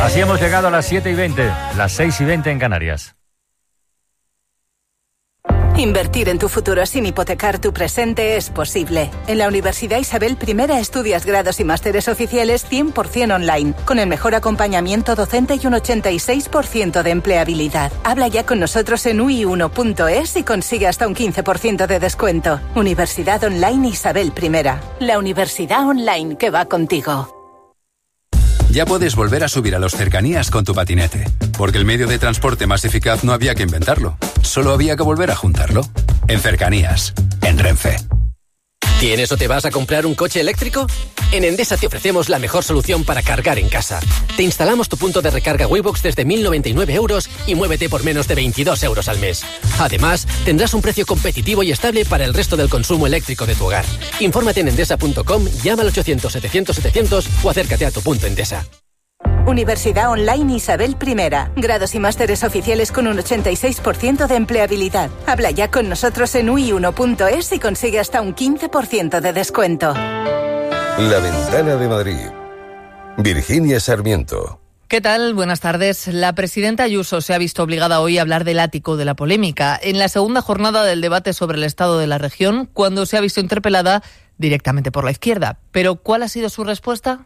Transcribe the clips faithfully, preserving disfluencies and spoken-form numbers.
Así hemos llegado a las siete y veinte, las seis y veinte en Canarias. Invertir en tu futuro sin hipotecar tu presente es posible. En la Universidad Isabel I estudias grados y másteres oficiales cien por ciento online, con el mejor acompañamiento docente y un ochenta y seis por ciento de empleabilidad. Habla ya con nosotros en u i uno punto es y consigue hasta un quince por ciento de descuento. Universidad Online Isabel I. La universidad online que va contigo. Ya puedes volver a subir a los cercanías con tu patinete, porque el medio de transporte más eficaz no había que inventarlo, solo había que volver a juntarlo. En Cercanías, en Renfe. ¿Tienes o te vas a comprar un coche eléctrico? En Endesa te ofrecemos la mejor solución para cargar en casa. Te instalamos tu punto de recarga Waybox desde mil noventa y nueve euros y muévete por menos de veintidós euros al mes. Además, tendrás un precio competitivo y estable para el resto del consumo eléctrico de tu hogar. Infórmate en endesa punto com, llama al ochocientos setecientos setecientos o acércate a tu punto Endesa. Universidad Online Isabel I. Grados y másteres oficiales con un ochenta y seis por ciento de empleabilidad. Habla ya con nosotros en u i uno punto es y consigue hasta un quince por ciento de descuento. La Ventana de Madrid. Virginia Sarmiento. ¿Qué tal? Buenas tardes. La presidenta Ayuso se ha visto obligada hoy a hablar del ático de la polémica en la segunda jornada del debate sobre el estado de la región, cuando se ha visto interpelada directamente por la izquierda. ¿Pero cuál ha sido su respuesta?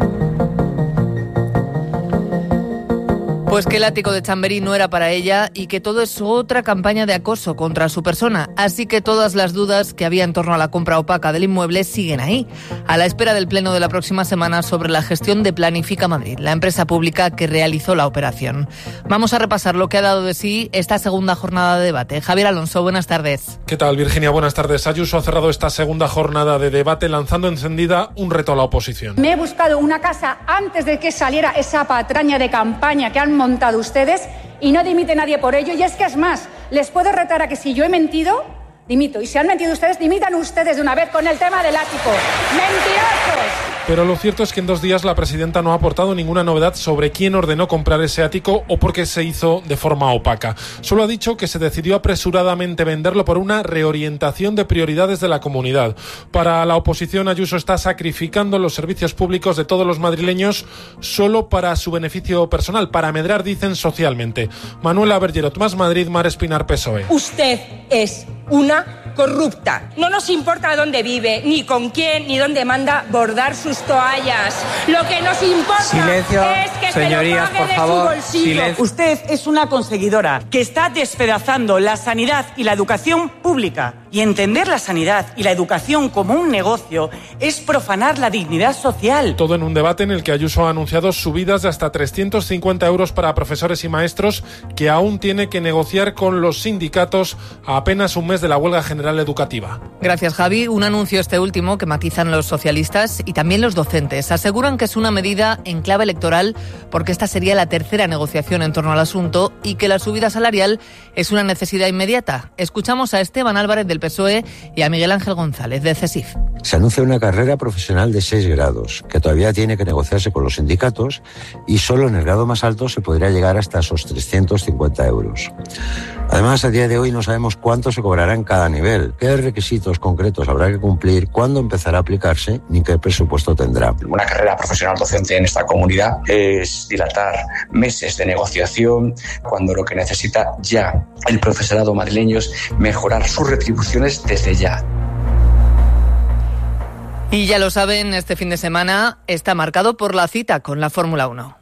Pues que el ático de Chamberí no era para ella y que todo es otra campaña de acoso contra su persona. Así que todas las dudas que había en torno a la compra opaca del inmueble siguen ahí, a la espera del pleno de la próxima semana sobre la gestión de Planifica Madrid, la empresa pública que realizó la operación. Vamos a repasar lo que ha dado de sí esta segunda jornada de debate. Javier Alonso, buenas tardes. ¿Qué tal, Virginia? Buenas tardes. Ayuso ha cerrado esta segunda jornada de debate lanzando encendida un reto a la oposición. Me he buscado una casa antes de que saliera esa patraña de campaña que han montado ustedes y no dimite nadie por ello. Y es que es más, les puedo retar a que si yo he mentido, dimito. Y si han mentido ustedes, dimitan ustedes de una vez con el tema del ático. ¡Mentirosos! Pero lo cierto es que en dos días la presidenta no ha aportado ninguna novedad sobre quién ordenó comprar ese ático o por qué se hizo de forma opaca. Solo ha dicho que se decidió apresuradamente venderlo por una reorientación de prioridades de la comunidad. Para la oposición, Ayuso está sacrificando los servicios públicos de todos los madrileños solo para su beneficio personal, para medrar, dicen, socialmente. Manuela Bergerot, Más Madrid, Mar Espinar, P S O E. Usted es una corrupta. No nos importa dónde vive, ni con quién, ni dónde manda bordar sus toallas. Lo que nos importa Silencio, es que señorías, se lo pague por de favor, su bolsillo. silencio. Usted es una conseguidora que está despedazando la sanidad y la educación pública. Y entender la sanidad y la educación como un negocio es profanar la dignidad social. Todo en un debate en el que Ayuso ha anunciado subidas de hasta trescientos cincuenta euros para profesores y maestros que aún tiene que negociar con los sindicatos a apenas un mes de la huelga general educativa. Gracias, Javi. Un anuncio este último que matizan los socialistas y también los docentes. Aseguran que es una medida en clave electoral porque esta sería la tercera negociación en torno al asunto y que la subida salarial es una necesidad inmediata. Escuchamos a Esteban Álvarez del P S O E y a Miguel Ángel González de CESIF. Se anuncia una carrera profesional de seis grados que todavía tiene que negociarse con los sindicatos y solo en el grado más alto se podría llegar hasta esos trescientos cincuenta euros. Además, a día de hoy no sabemos cuánto se cobrará en cada nivel, qué requisitos concretos habrá que cumplir, cuándo empezará a aplicarse ni qué presupuesto tendrá. Una carrera profesional docente en esta comunidad es dilatar meses de negociación cuando lo que necesita ya el profesorado madrileño es mejorar sus retribuciones desde ya. Y ya lo saben, este fin de semana está marcado por la cita con la Fórmula uno.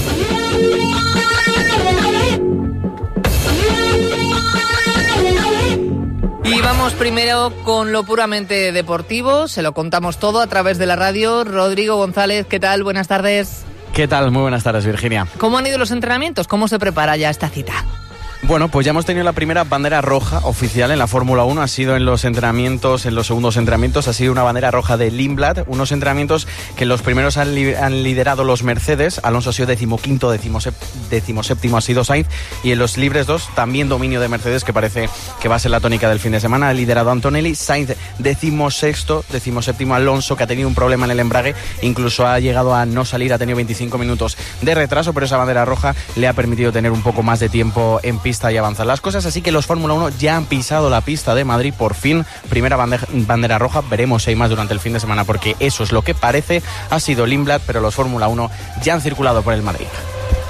Y vamos primero con lo puramente deportivo, se lo contamos todo a través de la radio. Rodrigo González, ¿qué tal? Buenas tardes. ¿Qué tal? Muy buenas tardes, Virginia. ¿Cómo han ido los entrenamientos? ¿Cómo se prepara ya esta cita? Bueno, pues ya hemos tenido la primera bandera roja oficial en la Fórmula uno, ha sido en los entrenamientos, en los segundos entrenamientos, ha sido una bandera roja de Lindblad, unos entrenamientos que los primeros han, li- han liderado los Mercedes, Alonso ha sido decimoquinto, decimoséptimo ha sido Sainz, y en los libres dos también dominio de Mercedes, que parece que va a ser la tónica del fin de semana, ha liderado Antonelli, Sainz decimosexto, decimoséptimo Alonso, que ha tenido un problema en el embrague, incluso ha llegado a no salir, ha tenido veinticinco minutos de retraso, pero esa bandera roja le ha permitido tener un poco más de tiempo en pista y avanzar las cosas, así que los Fórmula uno ya han pisado la pista de Madrid por fin, primera bandera, bandera roja, veremos si hay más durante el fin de semana porque eso es lo que parece, ha sido Lindblad, pero los Fórmula uno ya han circulado por el Madrid.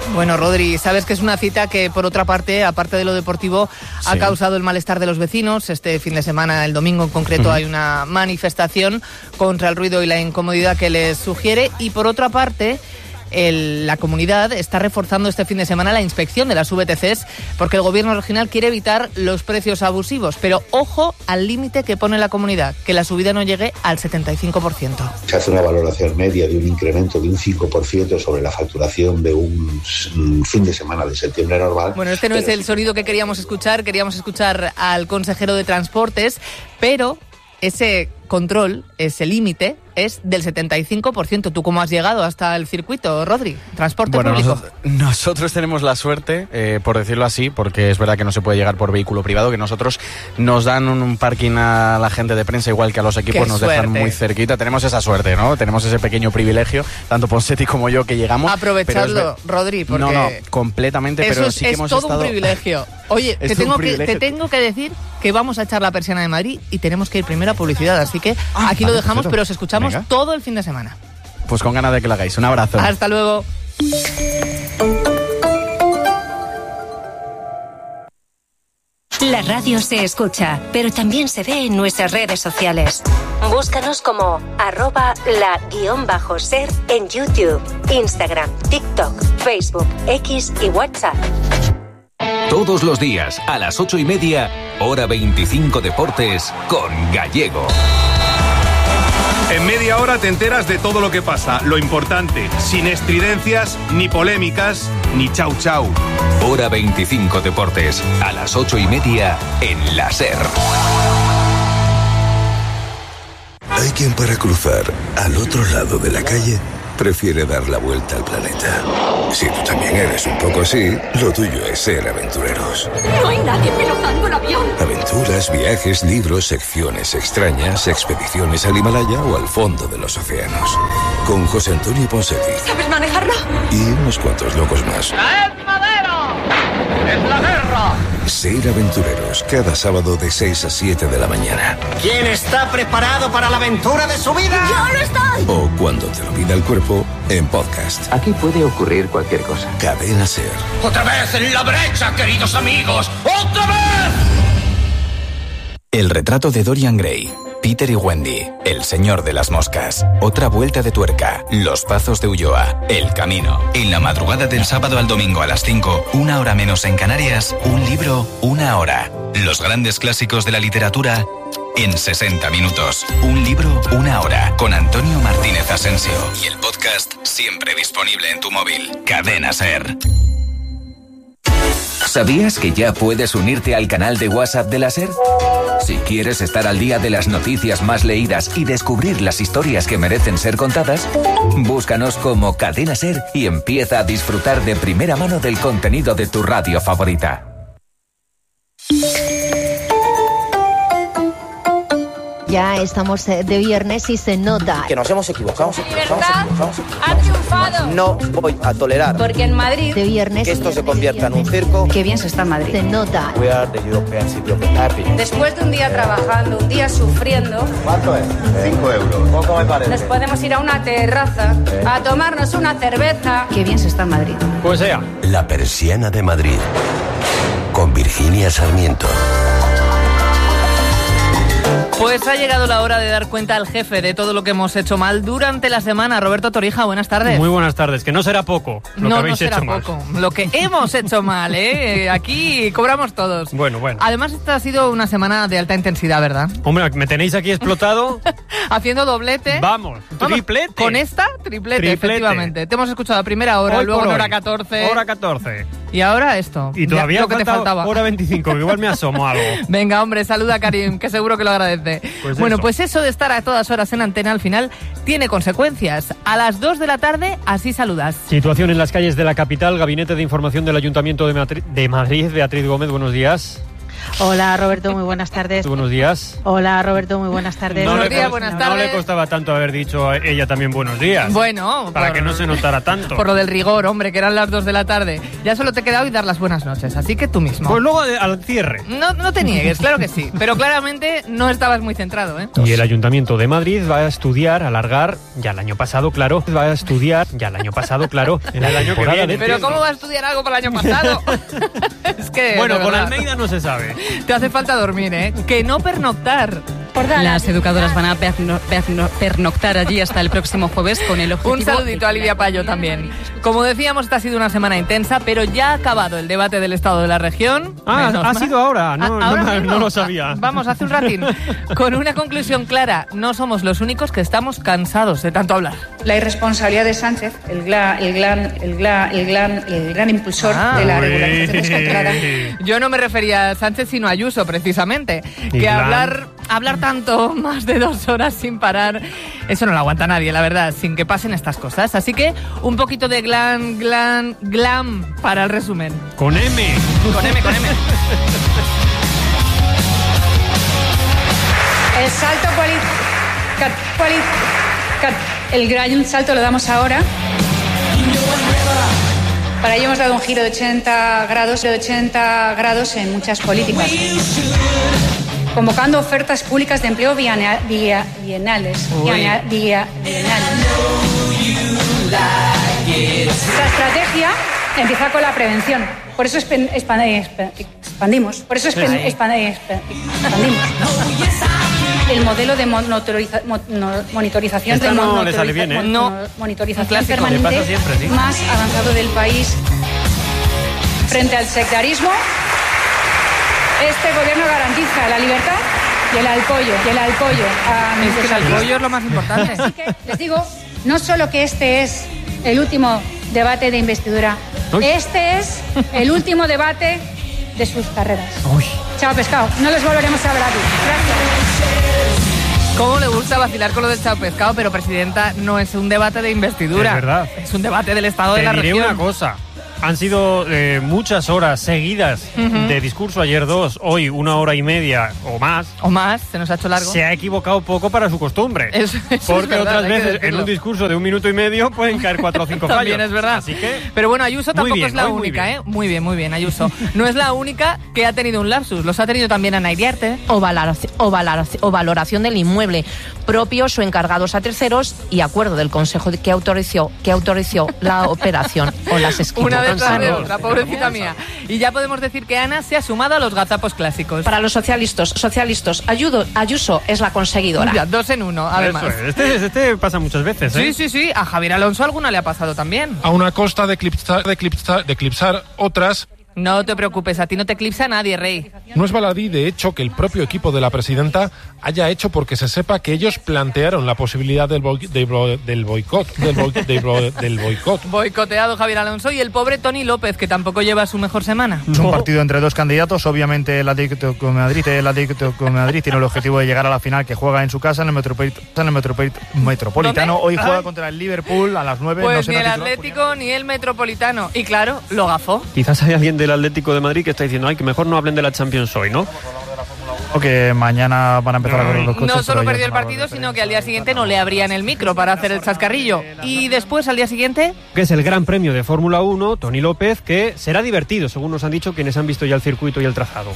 Bueno, Rodri, sabes que es una cita que, por otra parte, aparte de lo deportivo, sí. ha causado el malestar de los vecinos. Este fin de semana, el domingo en concreto, uh-huh. hay una manifestación contra el ruido y la incomodidad que les sugiere. Y por otra parte, el, la comunidad está reforzando este fin de semana la inspección de las V T Cs porque el gobierno regional quiere evitar los precios abusivos. Pero ojo al límite que pone la comunidad, que la subida no llegue al setenta y cinco por ciento. Se hace una valoración media de un incremento de un cinco por ciento sobre la facturación de un, un fin de semana de septiembre normal. Bueno, este no pero... es el sonido que queríamos escuchar. Queríamos escuchar al consejero de Transportes, pero ese control, ese límite, es del setenta y cinco por ciento. ¿Tú cómo has llegado hasta el circuito, Rodri? ¿Transporte bueno, público? Nosotros, nosotros tenemos la suerte, eh, por decirlo así, porque es verdad que no se puede llegar por vehículo privado, que nosotros nos dan un, un parking a la gente de prensa, igual que a los equipos. Qué nos suerte. Dejan muy cerquita. Tenemos esa suerte, ¿no? Tenemos ese pequeño privilegio, tanto Ponseti como yo, que llegamos. Aprovechadlo, Rodri, porque... No, no, completamente, eso pero es, sí que es hemos todo estado... un privilegio. Oye, te tengo, que, te tengo que decir que vamos a echar la persiana de Madrid y tenemos que ir primero a publicidad, así que ah, aquí vale, lo dejamos, perfecto. Pero os escuchamos Venga. todo el fin de semana. Pues con ganas de que lo hagáis. Un abrazo. Hasta luego. La radio se escucha, pero también se ve en nuestras redes sociales. Búscanos como arroba la guión bajo ser en YouTube, Instagram, TikTok, Facebook, X y WhatsApp. Todos los días, a las ocho y media, hora veinticinco Deportes, con Gallego. En media hora te enteras de todo lo que pasa, lo importante, sin estridencias, ni polémicas, ni chau chau. Hora veinticinco Deportes, a las ocho y media, en la SER. Hay quien para cruzar al otro lado de la calle prefiere dar la vuelta al planeta. Si tú también eres un poco así, lo tuyo es ser aventureros. No hay nadie pilotando el avión. Aventuras, viajes, libros, secciones extrañas, expediciones al Himalaya o al fondo de los océanos. Con José Antonio Ponseti. ¿Sabes manejarlo? Y unos cuantos locos más. ¡Es madera! ¡Es la guerra! Ser aventureros, cada sábado de seis a siete de la mañana. ¿Quién está preparado para la aventura de su vida? ¡Yo lo estoy! O cuando te lo pida el cuerpo, en podcast. Aquí puede ocurrir cualquier cosa. Cadena SER. ¡Otra vez en la brecha, queridos amigos! ¡Otra vez! El retrato de Dorian Gray. Peter y Wendy, El señor de las moscas, Otra vuelta de tuerca, Los pazos de Ulloa, El camino. En la madrugada del sábado al domingo a las cinco, una hora menos en Canarias, un libro, una hora. Los grandes clásicos de la literatura en sesenta minutos. Un libro, una hora. Con Antonio Martínez Asensio. Y el podcast siempre disponible en tu móvil. Cadena SER. ¿Sabías que ya puedes unirte al canal de WhatsApp de la SER? Si quieres estar al día de las noticias más leídas y descubrir las historias que merecen ser contadas, búscanos como Cadena SER y empieza a disfrutar de primera mano del contenido de tu radio favorita. Ya estamos de viernes y se nota que nos hemos equivocado. La libertad ha triunfado. No voy a tolerar porque en Madrid de viernes que esto se convierta en un circo. Qué bien se está en Madrid. Se nota. We are the European City of the Happy. Después de un día trabajando, un día sufriendo. ¿Cuánto es? Cinco euros. Poco me parece. Nos podemos ir a una terraza ¿Eh? a tomarnos una cerveza. Qué bien se está en Madrid. Pues sea. La Persiana de Madrid. Con Virginia Sarmiento. Pues ha llegado la hora de dar cuenta al jefe de todo lo que hemos hecho mal durante la semana. Roberto Torija, buenas tardes. Muy buenas tardes, que no será poco lo no, que habéis no será hecho poco. mal. Lo que hemos hecho mal, ¿eh? Aquí cobramos todos. Bueno, bueno. Además, esta ha sido una semana de alta intensidad, ¿verdad? Hombre, me tenéis aquí explotado. Haciendo doblete. Vamos, triplete. Vamos, con esta, triplete, triplete, efectivamente. Te hemos escuchado a primera hora, hoy luego en hoy. hora catorce. Hora catorce. Y ahora esto. Y todavía lo que te faltaba. Hora veinticinco, que igual me asomo algo. Venga, hombre, saluda a Karim, que seguro que lo agradece. Pues bueno, eso. pues eso de estar a todas horas en antena al final tiene consecuencias. A las dos de la tarde, así saludas. Situación en las calles de la capital, Gabinete de Información del Ayuntamiento de Madrid, de Madrid Beatriz Gómez, buenos días. Hola Roberto, muy buenas tardes. Buenos días. Hola Roberto, muy buenas tardes. No Buenos le días, cos- buenas No tardes. le costaba tanto haber dicho a ella también buenos días. Bueno, para por- que no se notara tanto. Por lo del rigor, hombre, que eran las dos de la tarde. Ya solo te queda hoy dar las buenas noches, así que tú mismo. Pues luego de- al cierre. No, no te niegues, claro que sí. Pero claramente no estabas muy centrado, ¿eh? Y el Ayuntamiento de Madrid va a estudiar, alargar, ya el año pasado, claro, va a estudiar, ya el año pasado, claro, en el año que viene. Pero ¿cómo va a estudiar algo para el año pasado? Es que... Bueno, de con verdad, Almeida no se sabe. te hace falta dormir, ¿eh? Que no pernoctar. Las educadoras van a perno- perno- pernoctar allí hasta el próximo jueves con el objetivo... Un saludito a Lidia Payo también. Como decíamos, esta ha sido una semana intensa, pero ya ha acabado el debate del estado de la región. Ah, Menos ha mal. sido ahora, no, Ah, no, ahora me- mismo. no lo sabía. Vamos, hace un ratín. Con una conclusión clara, no somos los únicos que estamos cansados de tanto hablar. La irresponsabilidad de Sánchez, el gran, el gran, el gran, el gran, el gran impulsor Ah. de la Uy. regularización descontrolada. Yo no me refería a Sánchez, sino a Ayuso, precisamente. Y Que Glan. hablar, hablar tanto, más de dos horas sin parar, eso no lo aguanta nadie, la verdad, sin que pasen estas cosas. Así que un poquito de glam, glam, glam para el resumen. Con M. Con M, con M. El salto cuali, cat- cuali, cat- el gran salto lo damos ahora. Para ello hemos dado un giro de ochenta grados, de ochenta grados en muchas políticas. Convocando ofertas públicas de empleo bienal- bia- bienales. Uy. Bienal- bia- bienales. La estrategia empieza con la prevención. Por eso expen- expan- exp- expandimos. Por eso expen- Ahí. expan- exp- expandimos. El modelo de monitoriza- mo- no- monitorización Esta de no mo- le sale bien, ¿eh? mo- No. monitorización Un clásico. permanente Le pasa siempre, sí. más avanzado del país. Frente al sectarismo, este gobierno garantiza la libertad y el apoyo, y el apoyo a Es que el apoyo es lo más importante. Así que les digo, no solo que este es el último debate de investidura, Uy. este es el último debate de sus carreras. Chao pescado, no les volveremos a ver aquí. Gracias. ¿Cómo le gusta vacilar con lo del chao pescado? Pero, presidenta, no es un debate de investidura. Es verdad. Es un debate del estado Te de la diré región. una cosa. Han sido eh, muchas horas seguidas Ujú. de discurso, ayer dos, hoy una hora y media o más. O más, se nos ha hecho largo. Se ha equivocado poco para su costumbre. Eso- eso es porque verdad, otras hay que veces en decirlo. un discurso de un minuto y medio pueden caer cuatro o cinco fallos. También es verdad. Así que Pero bueno, Ayuso Muy tampoco bien, es la hoy muy única, bien. ¿eh? Muy bien, muy bien, Ayuso. No es la única que ha tenido un lapsus. Los ha tenido también Ana Iriarte. O, valoraci- o, valoraci- o valoración del inmueble, propios o encargados a terceros y acuerdo del Consejo de- que autorizó, que autorizó la operación o las esquinas. Una detrás de otra, pobrecita mía. Y ya podemos decir que Ana se ha sumado a los gazapos clásicos. Para los socialistas, socialistas, Ayudo, Ayuso es la conseguidora. Ya, dos en uno, además. Eso es. Este, este pasa muchas veces, ¿eh? Sí, sí, sí. A Javier Alonso alguna le ha pasado también. A una costa de eclipsar, de eclipsar, de eclipsar otras. No te preocupes, a ti no te eclipsa nadie, Rey. No es baladí, de hecho, que el propio equipo de la presidenta haya hecho porque se sepa que ellos plantearon la posibilidad del, boi- de bro- del boicot. Del, boi- de bro- del boicot. Boicoteado Javier Alonso y el pobre Tony López, que tampoco lleva su mejor semana. Es un partido entre dos candidatos. Obviamente el Atlético de Madrid, el Atlético de Madrid tiene el objetivo de llegar a la final, que juega en su casa en el, Metropolit- en el Metropolit- Metropolitano. ¿Dónde? Hoy juega Ay. contra el Liverpool a las nueve. Pues no sé, ni no el titular. Atlético ni el Metropolitano. Y claro, lo gafó. Quizás hay alguien del Atlético de Madrid que está diciendo, ay, que mejor no hablen de la Champions hoy, ¿no? O que mañana van a empezar a correr los coches. No solo pero ya perdió el son partido, sino que al día siguiente no le abrían el micro para hacer el chascarrillo. Y después, al día siguiente, Que es el Gran Premio de Fórmula uno, Tony López, que será divertido, según nos han dicho quienes han visto ya el circuito y el trazado.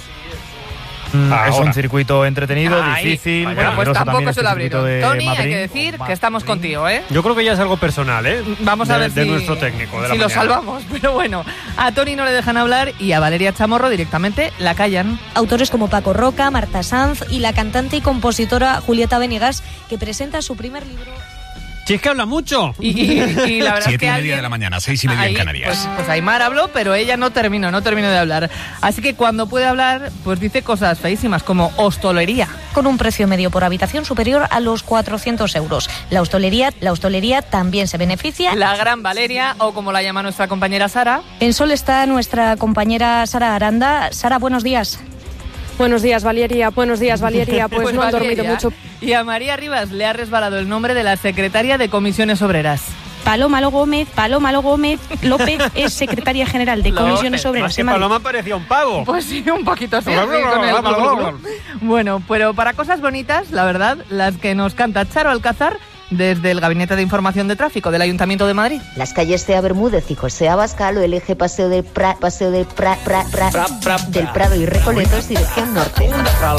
Mm, es Ahora. un circuito entretenido, Ay, difícil. bueno, pues peligroso tampoco también se lo este circuito abrieron. de Tony, hay Madrid. que decir que estamos contigo, ¿eh? Yo creo que ya es algo personal, ¿eh? Vamos a De- ver de si, nuestro técnico, de la si lo mañana. salvamos. Pero bueno, a Tony no le dejan hablar y a Valeria Chamorro directamente la callan. Autores como Paco Roca, Marta Sanz y la cantante y compositora Julieta Venegas, que presenta su primer libro. Si es que habla mucho. Y, y- y la verdad es Siete que y media alguien- de la mañana, seis y media Ahí, en Canarias. Pues, pues Aymar habló, pero ella no terminó, no terminó de hablar. Así que cuando puede hablar, pues dice cosas feísimas como hostolería. Con un precio medio por habitación superior a los cuatrocientos euros. La hostelería, la hostelería también se beneficia. La gran Valeria, o como la llama nuestra compañera Sara. En Sol está nuestra compañera Sara Aranda. Sara, buenos días. Buenos días, Valeria. Buenos días, Valeria. Pues, no han Valeria. dormido mucho. Y a María Rivas le ha resbalado el nombre de la secretaria de Comisiones Obreras. Paloma Lo Gómez, Paloma Lo Gómez López es secretaria general de Comisiones Obreras. Que Paloma parecía un pavo. Pues sí, un poquito así. así con el... Bueno, pero para cosas bonitas, la verdad, las que nos canta Charo Alcázar desde el Gabinete de Información de Tráfico del Ayuntamiento de Madrid. Las calles Cea Bermúdez y José Abascal o el eje Paseo del pra, Paseo del pra, pra, pra, pra, pra, del Prado y Recoletos, dirección norte.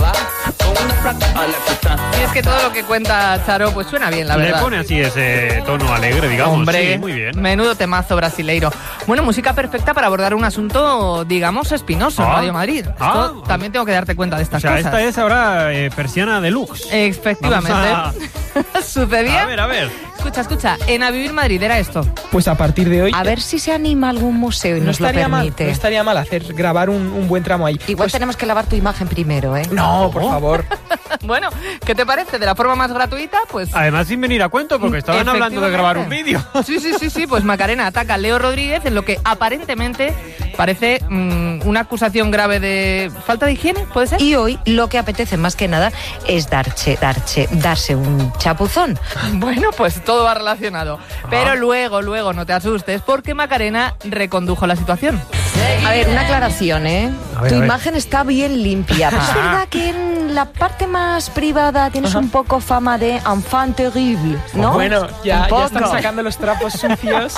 Y es que todo lo que cuenta Charo pues suena bien, la verdad. Le pone así ese tono alegre, digamos. Hombre, sí, muy bien. Menudo temazo brasileiro. Bueno, música perfecta para abordar un asunto, digamos, espinoso en Ah. Radio Madrid. Esto Ah. también tengo que darte cuenta de estas O sea, cosas. esta es ahora eh, persiana deluxe. Efectivamente. Vamos ¿Sucedía? A ver, a ver. Escucha, escucha. En A Vivir Madrid era esto. Pues a partir de hoy... A ver si se anima algún museo y no nos lo estaría mal, permite. no estaría mal hacer, grabar un, un buen tramo ahí. Igual Pues- tenemos que lavar tu imagen primero, ¿eh? No, por favor. Bueno, ¿qué te parece? De la forma más gratuita, pues... Además, sin venir a cuento, porque estaban hablando de grabar un vídeo. Sí, sí, sí, sí. Pues Macarena ataca a Leo Rodríguez en lo que aparentemente parece mmm, una acusación grave de falta de higiene, ¿puede ser? Y hoy lo que apetece más que nada es darche, darche, darse un chapuzón. Bueno, pues todo va relacionado. Pero luego, luego, no te asustes, porque Macarena recondujo la situación. A ver, una aclaración, ¿eh? A ver, tu a ver. imagen está bien limpia. Pero es Ah. verdad que en la parte más privada tienes un poco fama de enfant terrible, ¿no? Bueno, ya, Un ya poco. están sacando los trapos sucios.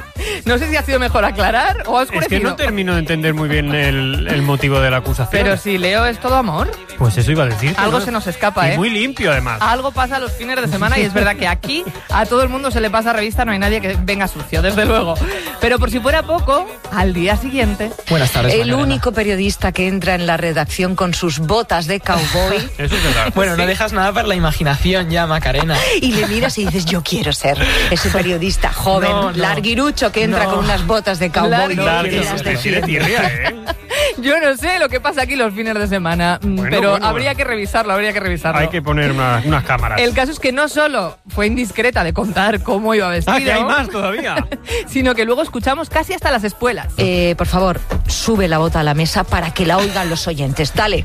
No sé si ha sido mejor aclarar o ha Es que oscurecido. no termino de entender muy bien el, el motivo de la acusación. Pero si Leo es todo amor, Pues eso iba a decir. algo se nos escapa, Y ¿eh? muy limpio, además. Algo pasa los fines de semana y es verdad que aquí a todo el mundo se le pasa revista, no hay nadie que venga sucio, desde luego. Pero por si fuera poco, al día siguiente... Buenas tardes, El Macarena. único periodista que entra en la redacción con sus botas de cowboy Eso es verdad. Bueno, no dejas nada para la imaginación ya, Macarena. y le miras y dices, yo quiero ser ese periodista joven, No, no. larguirucho que entra No. con unas botas de cowboy. Largo- y Largo, las te de tiene fiesta. tirria, ¿eh? Yo no sé lo que pasa aquí los fines de semana, mm, Bueno, pero bueno, habría bueno. que revisarlo, habría que revisarlo. Hay que poner una- unas cámaras. El caso es que no solo fue indiscreta de contar cómo iba vestido, Ah, que hay más todavía. sino que luego escuchamos casi hasta las espuelas. Eh, por favor, sube la bota a la mesa para que la oigan los oyentes. Dale.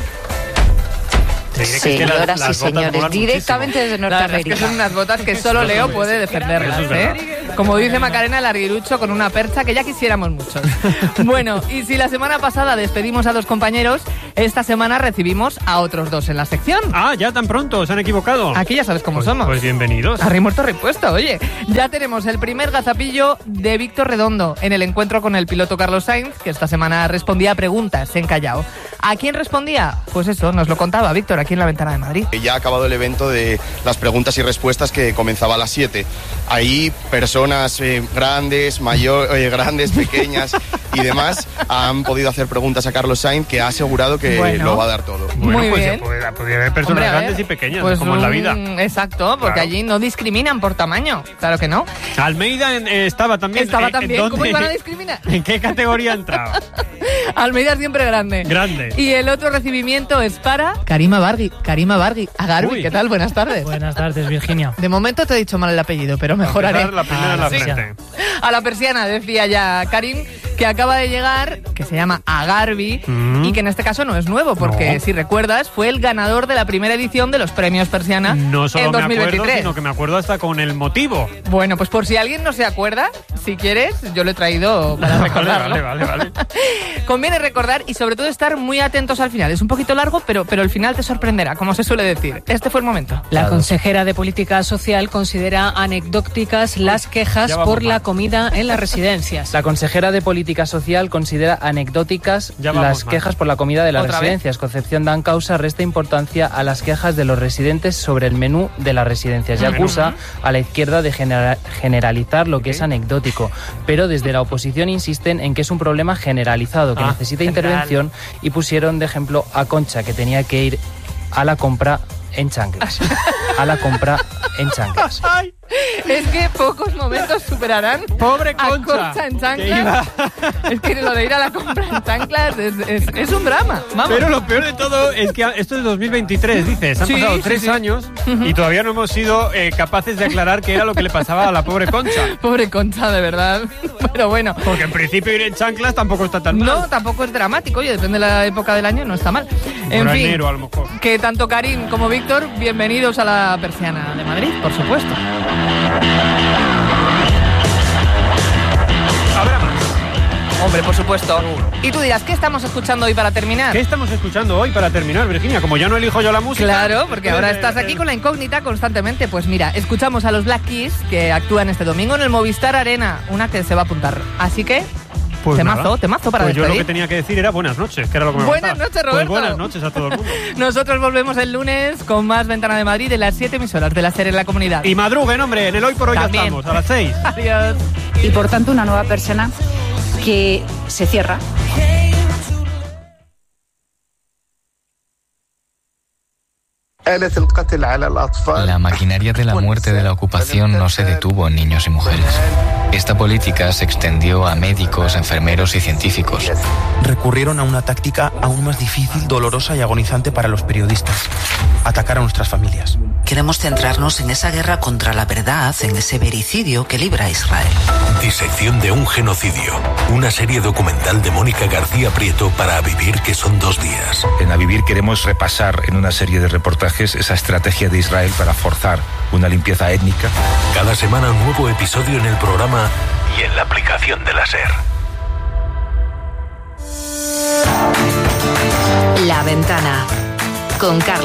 Te diré que es que las- Señoras las y botas señores, molan directamente desde La verdad es que Norteamérica. son unas botas que solo Leo puede defenderlas, Eso es verdad. ¿eh? Como dice Macarena, el arguirucho con una percha que ya quisiéramos muchos. Bueno, y si la semana pasada despedimos a dos compañeros, esta semana recibimos a otros dos en la sección. Ah, ya tan pronto, se han equivocado. Aquí ya sabes cómo Pues- somos. Pues bienvenidos. A rey muerto, rey puesto, oye. Ya tenemos el primer gazapillo de Víctor Redondo en el encuentro con el piloto Carlos Sainz, que esta semana respondía a preguntas en Callao. ¿A quién respondía? Pues eso, nos lo contaba Víctor aquí en la Ventana de Madrid. Ya ha acabado el evento de las preguntas y respuestas que comenzaba a las siete. Ahí personas eh, grandes, mayor, eh, grandes, pequeñas y demás han podido hacer preguntas a Carlos Sainz, que ha asegurado que Bueno. lo va a dar todo. Bueno, Muy pues bien. podría, podría haber personas Hombre, a ver, grandes y pequeñas, pues como en la un- vida. Exacto, porque Claro. allí no discriminan por tamaño. Claro que no. Almeida eh, estaba también. Estaba eh, también. ¿dónde? ¿Cómo iban a discriminar? ¿En qué categoría entraba? Almeida siempre grande. Grande. Y el otro recibimiento es para Karima Bargui. Karima Bargui. Agarbi, Uy. ¿qué tal? Buenas tardes. Buenas tardes, Virginia. De momento te he dicho mal el apellido, pero mejoraré. Empezar la primera en la Sí. frente. A la persiana, decía ya Karim, que acaba de llegar, que se llama Agarbi, Mm. y que en este caso no es nuevo, porque No. si recuerdas, fue el ganador de la primera edición de los premios Persiana No solo en me dos mil acuerdo, veintitrés. sino que me acuerdo hasta con el motivo. Bueno, pues por si alguien no se acuerda, si quieres, yo lo he traído para recordarlo. Vale, vale, vale, vale. Conviene recordar y sobre todo estar muy atentos al final. Es un poquito largo, pero, pero el final te sorprenderá, como se suele decir. Este fue el momento. La consejera de Política Social considera anecdóticas las quejas Ya vamos por la mal. comida en las residencias. La consejera de Política Social considera anecdóticas Ya vamos las mal. quejas por la comida de las ¿Otra residencias. Concepción Dan Causa resta importancia a las quejas de los residentes sobre el menú de las residencias y El menú. acusa a la izquierda de genera- generalizar lo que es anecdótico. Pero desde la oposición insisten en que es un problema generalizado, que Ah, necesita general. intervención, y pusieron de ejemplo a Concha, que tenía que ir a la compra en chanclas. A la compra en chanclas. Ay, Es que pocos momentos superarán pobre a Concha. Concha en que chanclas. iba- Es que lo de ir a la compra en chanclas es, es, es un drama. Vamos. Pero lo peor de todo es que esto es dos mil veintitrés, dices. Han Sí, pasado sí, tres sí. años y todavía no hemos sido eh, capaces de aclarar qué era lo que le pasaba a la pobre Concha. Pobre Concha, de verdad. Pero bueno. Porque en principio ir en chanclas tampoco está tan mal. No, tampoco es dramático. Oye, depende de la época del año, no está mal. En Por fin, enero, a lo mejor. que tanto Karim como Víctor, bienvenidos a la Persiana de Madrid, por supuesto. Hombre, por supuesto. Y tú dirás, ¿qué estamos escuchando hoy para terminar? ¿Qué estamos escuchando hoy para terminar, Virginia? Como ya no elijo yo la música. Claro, porque ahora estás aquí con la incógnita constantemente. Pues mira, escuchamos a los Black Keys que actúan este domingo en el Movistar Arena, una que se va a apuntar. Así que, Pues temazo, nada. temazo para Pues yo despedir. lo que tenía que decir era buenas noches, que era lo que me Buenas faltaba. noches, Roberto. Pues buenas noches a todo el mundo. Nosotros volvemos el lunes con más Ventana de Madrid de las siete emisoras de la serie en la comunidad. Y madruguen, hombre, en el Hoy por Hoy También. ya estamos, a las seis. Adiós. Y por tanto una nueva persona que se cierra. La maquinaria de la muerte de la ocupación no se detuvo en niños y mujeres. Esta política se extendió a médicos, enfermeros y científicos. Recurrieron a una táctica aún más difícil, dolorosa y agonizante para los periodistas: atacar a nuestras familias. Queremos centrarnos en esa guerra contra la verdad, en ese vericidio que libra a Israel. Disección de un genocidio. Una serie documental de Mónica García Prieto para A Vivir, que son dos días. En A Vivir queremos repasar en una serie de reportajes esa estrategia de Israel para forzar una limpieza étnica. Cada semana un nuevo episodio en el programa y en la aplicación de la SER. La Ventana con Carlos